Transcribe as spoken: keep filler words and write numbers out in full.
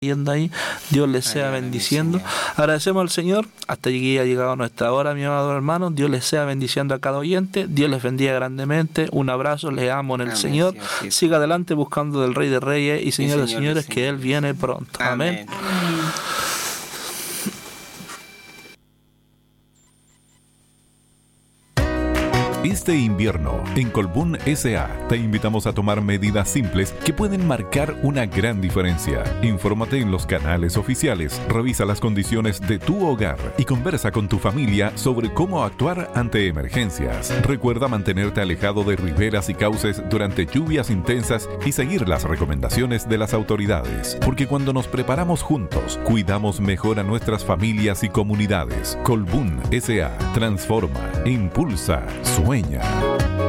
viendo ahí, Dios les sea bendiciendo. Agradecemos al Señor, hasta aquí ha llegado nuestra hora, mi amado hermano. Dios les sea bendiciendo a cada oyente, Dios les bendiga grandemente, un abrazo, les amo en el Amén, Señor, sí, siga adelante buscando del Rey de Reyes y Señor de Señores, que Él viene pronto. Amén. Amén. Este invierno, en Colbún S A, te invitamos a tomar medidas simples que pueden marcar una gran diferencia. Infórmate en los canales oficiales, revisa las condiciones de tu hogar y conversa con tu familia sobre cómo actuar ante emergencias. Recuerda mantenerte alejado de riberas y cauces durante lluvias intensas y seguir las recomendaciones de las autoridades, porque cuando nos preparamos juntos, cuidamos mejor a nuestras familias y comunidades. Colbún S A transforma, impulsa, sueña.